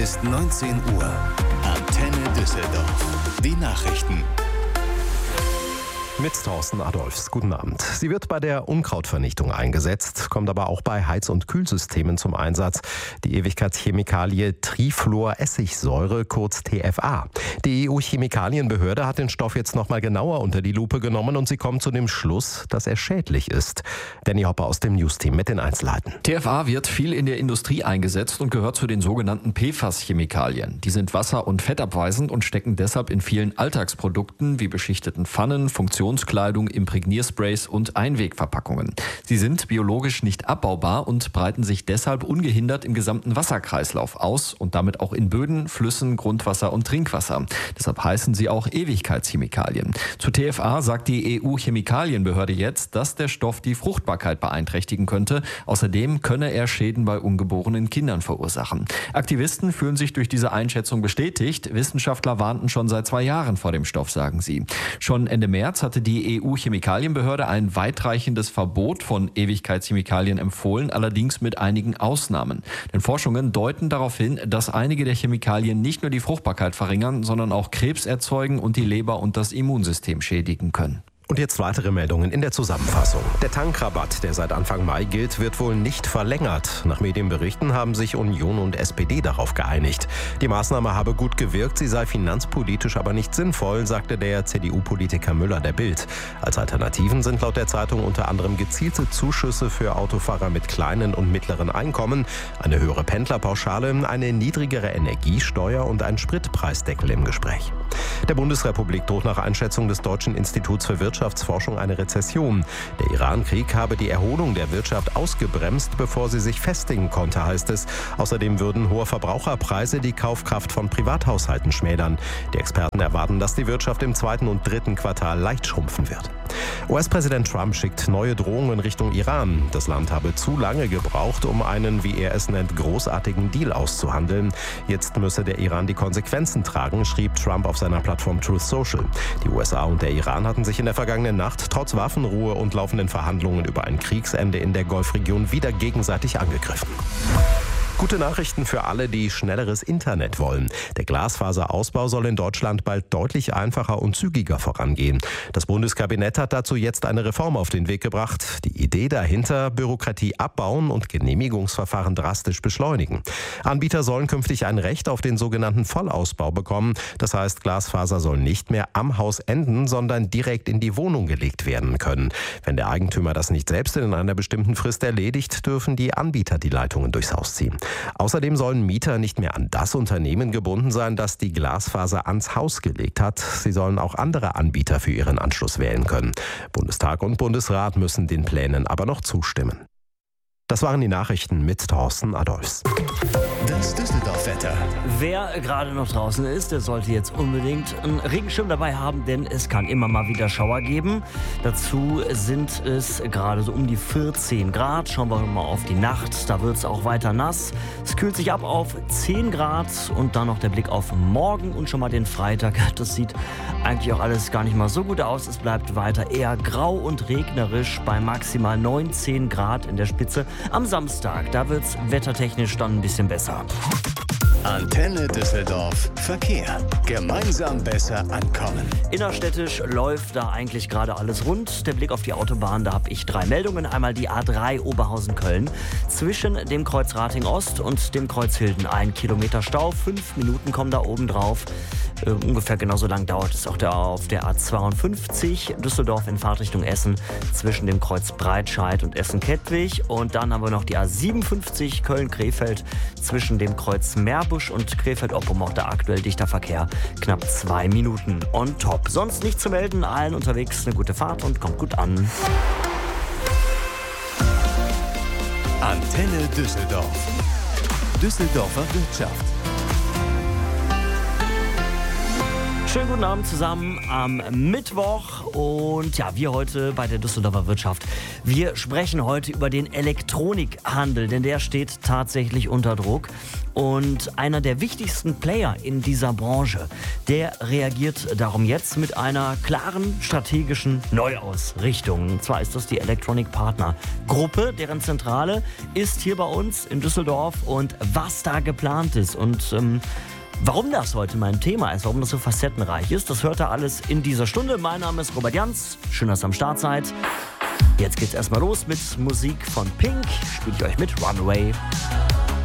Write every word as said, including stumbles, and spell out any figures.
ist neunzehn Uhr. Antenne Düsseldorf. Die Nachrichten. Mit Thorsten Adolfs. Guten Abend. Sie wird bei der Unkrautvernichtung eingesetzt, kommt aber auch bei Heiz- und Kühlsystemen zum Einsatz. Die Ewigkeitschemikalie Trifluoressigsäure, kurz T F A. Die E U-Chemikalienbehörde hat den Stoff jetzt nochmal genauer unter die Lupe genommen und sie kommt zu dem Schluss, dass er schädlich ist. Danny Hopper aus dem News-Team mit den Einzelheiten. T F A wird viel in der Industrie eingesetzt und gehört zu den sogenannten P F A S-Chemikalien. Die sind wasser- und fettabweisend und stecken deshalb in vielen Alltagsprodukten wie beschichteten Pfannen, Funktionskleidung, Imprägniersprays und Einwegverpackungen. Sie sind biologisch nicht abbaubar und breiten sich deshalb ungehindert im gesamten Wasserkreislauf aus und damit auch in Böden, Flüssen, Grundwasser und Trinkwasser. Deshalb heißen sie auch Ewigkeitschemikalien. Zu T F A sagt die E U-Chemikalienbehörde jetzt, dass der Stoff die Fruchtbarkeit beeinträchtigen könnte. Außerdem könne er Schäden bei ungeborenen Kindern verursachen. Aktivisten fühlen sich durch diese Einschätzung bestätigt. Wissenschaftler warnten schon seit zwei Jahren vor dem Stoff, sagen sie. Schon Ende März hatte die E U-Chemikalienbehörde ein weitreichendes Verbot von Ewigkeitschemikalien empfohlen, allerdings mit einigen Ausnahmen. Denn Forschungen deuten darauf hin, dass einige der Chemikalien nicht nur die Fruchtbarkeit verringern, sondern auch Krebs erzeugen und die Leber und das Immunsystem schädigen können. Und jetzt weitere Meldungen in der Zusammenfassung. Der Tankrabatt, der seit Anfang Mai gilt, wird wohl nicht verlängert. Nach Medienberichten haben sich Union und S P D darauf geeinigt. Die Maßnahme habe gut gewirkt, sie sei finanzpolitisch aber nicht sinnvoll, sagte der C D U-Politiker Müller der Bild. Als Alternativen sind laut der Zeitung unter anderem gezielte Zuschüsse für Autofahrer mit kleinen und mittleren Einkommen, eine höhere Pendlerpauschale, eine niedrigere Energiesteuer und ein Spritpreisdeckel im Gespräch. Der Bundesrepublik droht nach Einschätzung des Deutschen Instituts für Wirtschaftsforschung eine Rezession. Der Iran-Krieg habe die Erholung der Wirtschaft ausgebremst, bevor sie sich festigen konnte, heißt es. Außerdem würden hohe Verbraucherpreise die Kaufkraft von Privathaushalten schmälern. Die Experten erwarten, dass die Wirtschaft im zweiten und dritten Quartal leicht schrumpfen wird. U S-Präsident Trump schickt neue Drohungen Richtung Iran. Das Land habe zu lange gebraucht, um einen, wie er es nennt, großartigen Deal auszuhandeln. Jetzt müsse der Iran die Konsequenzen tragen, schrieb Trump auf seiner Plattform Truth Social. Die U S A und der Iran hatten sich in der vergangenen Nacht trotz Waffenruhe und laufenden Verhandlungen über ein Kriegsende in der Golfregion wieder gegenseitig angegriffen. Gute Nachrichten für alle, die schnelleres Internet wollen. Der Glasfaserausbau soll in Deutschland bald deutlich einfacher und zügiger vorangehen. Das Bundeskabinett hat dazu jetzt eine Reform auf den Weg gebracht. Die Idee dahinter: Bürokratie abbauen und Genehmigungsverfahren drastisch beschleunigen. Anbieter sollen künftig ein Recht auf den sogenannten Vollausbau bekommen. Das heißt, Glasfaser soll nicht mehr am Haus enden, sondern direkt in die Wohnung gelegt werden können. Wenn der Eigentümer das nicht selbst in einer bestimmten Frist erledigt, dürfen die Anbieter die Leitungen durchs Haus ziehen. Außerdem sollen Mieter nicht mehr an das Unternehmen gebunden sein, das die Glasfaser ans Haus gelegt hat. Sie sollen auch andere Anbieter für ihren Anschluss wählen können. Bundestag und Bundesrat müssen den Plänen aber noch zustimmen. Das waren die Nachrichten mit Thorsten Adolfs. Das Düsseldorf-Wetter. Wer gerade noch draußen ist, der sollte jetzt unbedingt einen Regenschirm dabei haben, denn es kann immer mal wieder Schauer geben. Dazu sind es gerade so um die vierzehn Grad. Schauen wir mal auf die Nacht, da wird es auch weiter nass. Es kühlt sich ab auf zehn Grad und dann noch der Blick auf morgen und schon mal den Freitag. Das sieht eigentlich auch alles gar nicht mal so gut aus. Es bleibt weiter eher grau und regnerisch bei maximal neunzehn Grad in der Spitze. Am Samstag, da wird es wettertechnisch dann ein bisschen besser. Antenne Düsseldorf Verkehr. Gemeinsam besser ankommen. Innerstädtisch läuft da eigentlich gerade alles rund. Der Blick auf die Autobahn, da habe ich drei Meldungen. Einmal die A drei Oberhausen-Köln. Zwischen dem Kreuz Rating-Ost und dem Kreuz Hilden ein Kilometer Stau. Fünf Minuten kommen da oben drauf. Äh, ungefähr genauso lang dauert es auch der, auf der A zweiundfünfzig Düsseldorf in Fahrtrichtung Essen zwischen dem Kreuz Breitscheid und Essen-Kettwig. Und dann haben wir noch die A siebenundfünfzig Köln-Krefeld zwischen dem Kreuz Meerbusch und Krefeld-Oppum. Auch da aktuell dichter Verkehr. Knapp zwei Minuten on top. Sonst nicht zu melden. Allen unterwegs eine gute Fahrt und kommt gut an. Antenne Düsseldorf. Düsseldorfer Wirtschaft. Schönen guten Abend zusammen am Mittwoch und ja, wir heute bei der Düsseldorfer Wirtschaft. Wir sprechen heute über den Elektronikhandel, denn der steht tatsächlich unter Druck. Und einer der wichtigsten Player in dieser Branche, der reagiert darum jetzt mit einer klaren strategischen Neuausrichtung. Und zwar ist das die Electronic Partner Gruppe, deren Zentrale ist hier bei uns in Düsseldorf. Und was da geplant ist und ähm, warum das heute mein Thema ist, warum das so facettenreich ist, das hört ihr alles in dieser Stunde. Mein Name ist Robert Janz, schön, dass ihr am Start seid. Jetzt geht's erstmal los mit Musik von Pink, spiele ich euch mit Runaway.